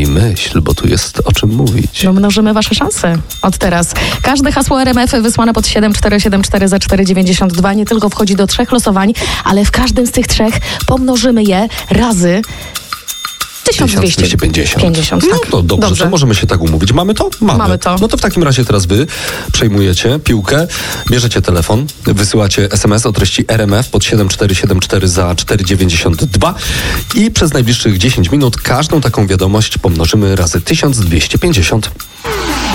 i myśl, bo tu jest o czym mówić. No mnożymy wasze szanse od teraz. Każde hasło RMF wysłane pod 7474 za 4,92 nie tylko wchodzi do 3 losowań, ale w każdym z tych 3 pomnożymy je razy 1250. 50, No tak. to dobrze, to możemy się tak umówić. Mamy to? Mamy to. No to w takim razie teraz wy przejmujecie piłkę, bierzecie telefon, wysyłacie SMS o treści RMF pod 7474 za 4,92 i przez najbliższych 10 minut każdą taką wiadomość pomnożymy razy 1250.